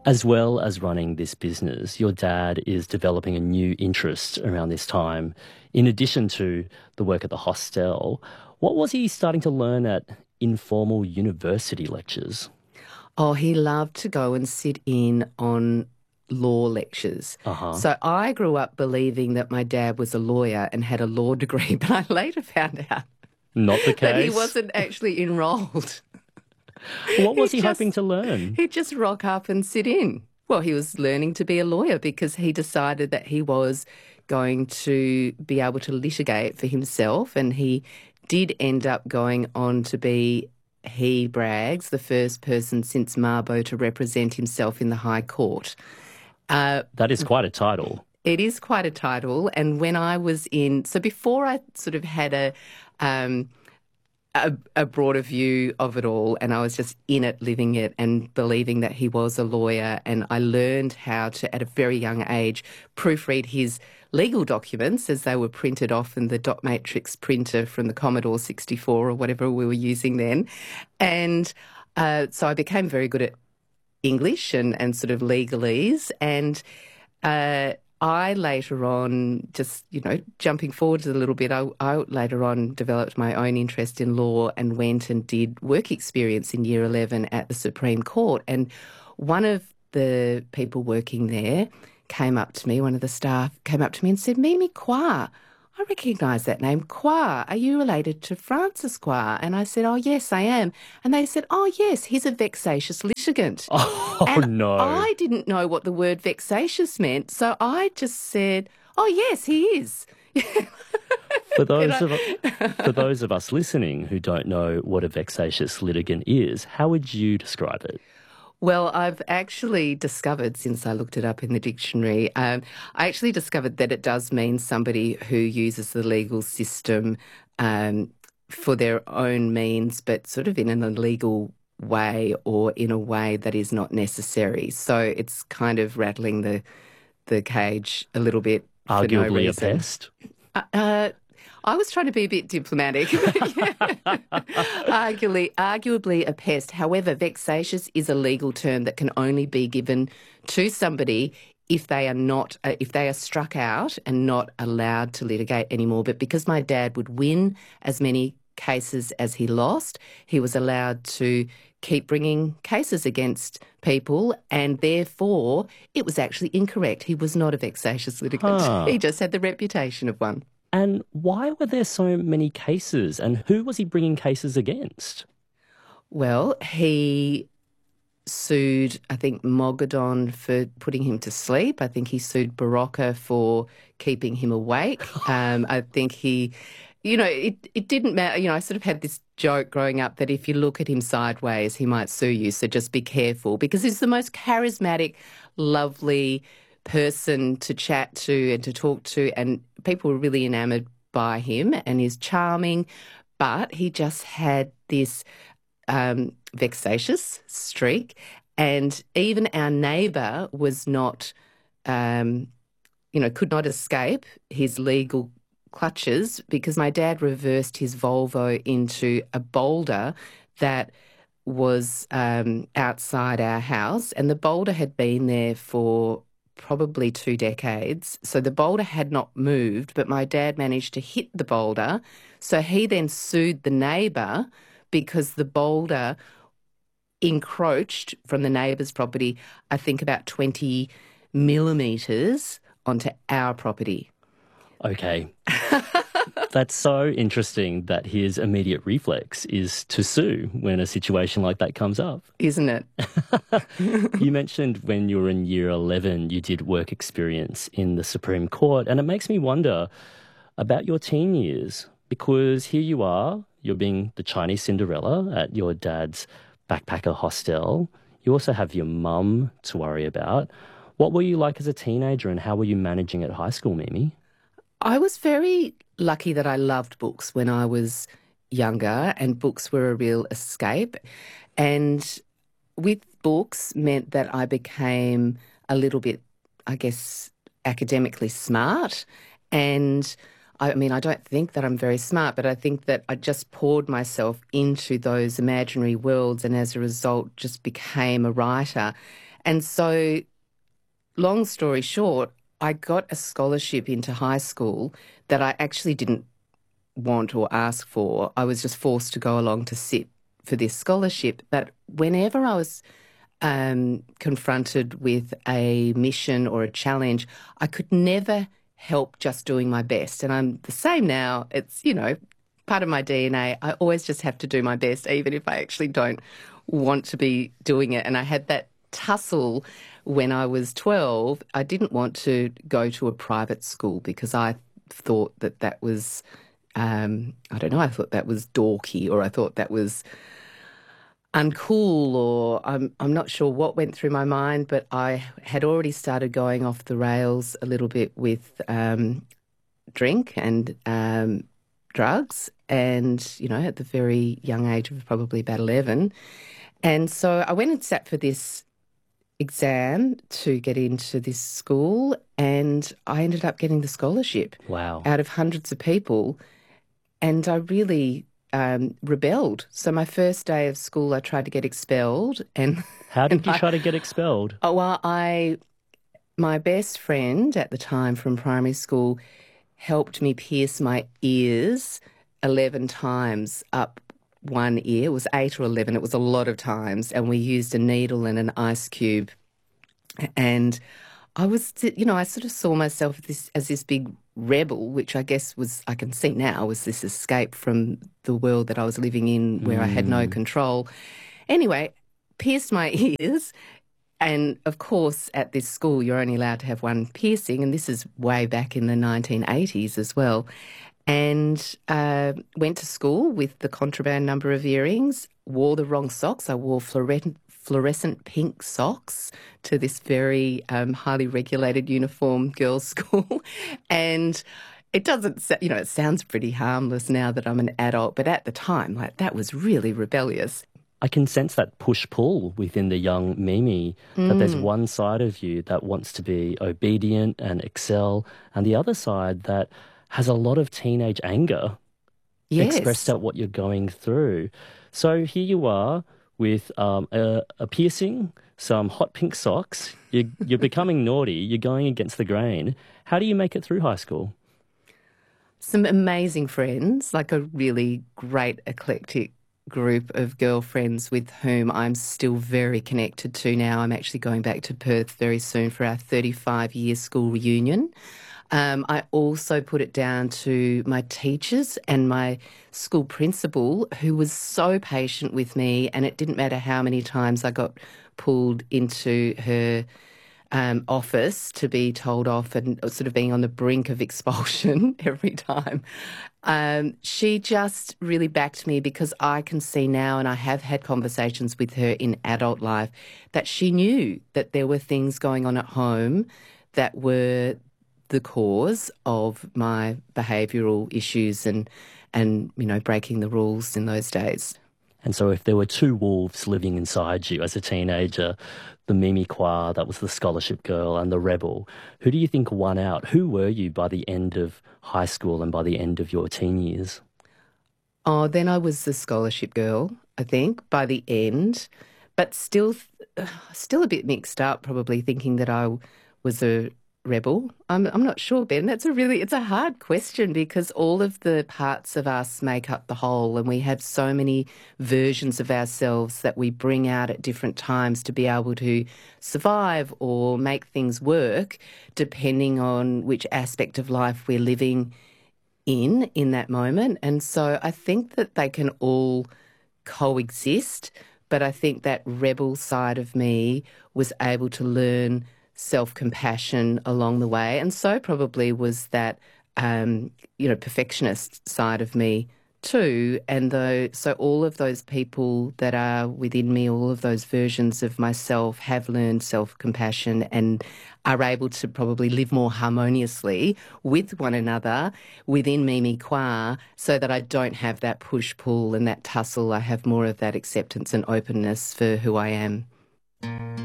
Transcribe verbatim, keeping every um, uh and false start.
As well as running this business, your dad is developing a new interest around this time. In addition to the work at the hostel, what was he starting to learn at informal university lectures? Oh, he loved to go and sit in on law lectures. Uh-huh. So I grew up believing that my dad was a lawyer and had a law degree, but I later found out Not the that he case. wasn't actually enrolled. What was he just, hoping to learn? He'd just rock up and sit in. Well, he was learning to be a lawyer because he decided that he was going to be able to litigate for himself, and he did end up going on to be, he brags, the first person since Mabo to represent himself in the High Court. Uh, That is quite a title. It is quite a title. And when I was in, so before I sort of had a, um, a, a broader view of it all, and I was just in it, living it, and believing that he was a lawyer, and I learned how to, at a very young age, proofread his legal documents as they were printed off in the dot matrix printer from the Commodore sixty-four or whatever we were using then. And uh, so I became very good at English and, and sort of legalese, and uh, I later on, just, you know, jumping forwards a little bit, I, I later on developed my own interest in law and went and did work experience in year eleven at the Supreme Court. And one of the people working there came up to me, one of the staff came up to me and said, Mimi Kwa, I recognise that name, Kwa. Are you related to Francis Kwa? And I said, oh, yes, I am. And they said, oh, yes, he's a vexatious litigant. Oh, and no. I didn't know what the word vexatious meant, so I just said, oh, yes, he is. For those, of, for those of us listening who don't know what a vexatious litigant is, how would you describe it? Well, I've actually discovered, since I looked it up in the dictionary, um, I actually discovered that it does mean somebody who uses the legal system um, for their own means, but sort of in an illegal way or in a way that is not necessary. So it's kind of rattling the the cage a little bit for no Arguably a reason. pest? Uh, uh, I was trying to be a bit diplomatic. arguably, arguably a pest. However, vexatious is a legal term that can only be given to somebody if they are not, uh, if they are struck out and not allowed to litigate anymore. But because my dad would win as many cases as he lost, he was allowed to keep bringing cases against people, and therefore it was actually incorrect. He was not a vexatious litigant. Huh. He just had the reputation of one. And why were there so many cases, and who was he bringing cases against? Well, he sued, I think, Mogadon for putting him to sleep. I think he sued Barocca for keeping him awake. Um, I think he, you know, it, it didn't matter. You know, I sort of had this joke growing up that if you look at him sideways, he might sue you. So just be careful, because he's the most charismatic, lovely person to chat to and to talk to, and people were really enamoured by him, and he's charming, but he just had this um, vexatious streak, and even our neighbour was not, um, you know, could not escape his legal clutches, because my dad reversed his Volvo into a boulder that was um, outside our house, and the boulder had been there for probably two decades. So the boulder had not moved, but my dad managed to hit the boulder. So he then sued the neighbour because the boulder encroached from the neighbour's property, I think about twenty millimetres onto our property. Okay. That's so interesting that his immediate reflex is to sue when a situation like that comes up. Isn't it? You mentioned when you were in year eleven, you did work experience in the Supreme Court, and it makes me wonder about your teen years, because here you are, you're being the Chinese Cinderella at your dad's backpacker hostel. You also have your mum to worry about. What were you like as a teenager, and how were you managing at high school, Mimi? I was very lucky that I loved books when I was younger, and books were a real escape. And with books meant that I became a little bit, I guess, academically smart. And I mean, I don't think that I'm very smart, but I think that I just poured myself into those imaginary worlds and as a result just became a writer. And so, long story short, I got a scholarship into high school that I actually didn't want or ask for. I was just forced to go along to sit for this scholarship. But whenever I was um, confronted with a mission or a challenge, I could never help just doing my best. And I'm the same now. It's, you know, part of my D N A. I always just have to do my best, even if I actually don't want to be doing it. And I had that tussle when I was twelve. I didn't want to go to a private school because I thought that that was, um, I don't know, I thought that was dorky, or I thought that was uncool, or I'm I'm not sure what went through my mind, but I had already started going off the rails a little bit with um, drink and um, drugs, and, you know, at the very young age of probably about eleven. And so I went and sat for this exam to get into this school, and I ended up getting the scholarship. Wow. Out of hundreds of people, and I really um, rebelled. So my first day of school, I tried to get expelled. And How did and you I, try to get expelled? oh, well, I, my best friend at the time from primary school helped me pierce my ears eleven times up one ear. It was eight or eleven. It was a lot of times. And we used a needle and an ice cube. And I was, you know, I sort of saw myself as this, as this big rebel, which I guess was, I can see now, was this escape from the world that I was living in where mm. I had no control. Anyway, pierced my ears. And of course, at this school, you're only allowed to have one piercing. And this is way back in the nineteen eighties as well. And uh, went to school with the contraband number of earrings, wore the wrong socks. I wore fluorescent, fluorescent pink socks to this very um, highly regulated uniform girls' school. And it doesn't, you know, it sounds pretty harmless now that I'm an adult, but at the time, like, that was really rebellious. I can sense that push-pull within the young Mimi, that mm. there's one side of you that wants to be obedient and excel, and the other side that has a lot of teenage anger yes. expressed out what you're going through. So here you are with um, a, a piercing, some hot pink socks. You're, you're becoming naughty. You're going against the grain. How do you make it through high school? Some amazing friends, like a really great eclectic group of girlfriends with whom I'm still very connected to now. I'm actually going back to Perth very soon for our thirty-five-year school reunion. Um, I also put it down to my teachers and my school principal, who was so patient with me, and it didn't matter how many times I got pulled into her um, office to be told off and sort of being on the brink of expulsion every time. Um, she just really backed me, because I can see now, and I have had conversations with her in adult life, that she knew that there were things going on at home that were the cause of my behavioural issues and, and, you know, breaking the rules in those days. And so if there were two wolves living inside you as a teenager, the Mimi Kwa, that was the scholarship girl, and the rebel, who do you think won out? Who were you by the end of high school and by the end of your teen years? Oh, then I was the scholarship girl, I think, by the end, but still, still a bit mixed up, probably thinking that I was a rebel. I'm I'm not sure, Ben. That's a really, it's a hard question, because all of the parts of us make up the whole, and we have so many versions of ourselves that we bring out at different times to be able to survive or make things work, depending on which aspect of life we're living in in that moment. And so I think that they can all coexist, but I think that rebel side of me was able to learn self-compassion along the way, and so probably was that um, you know, perfectionist side of me too. And though, so all of those people that are within me, all of those versions of myself, have learned self-compassion and are able to probably live more harmoniously with one another within Mimi Kwa, so that I don't have that push-pull and that tussle. I have more of that acceptance and openness for who I am.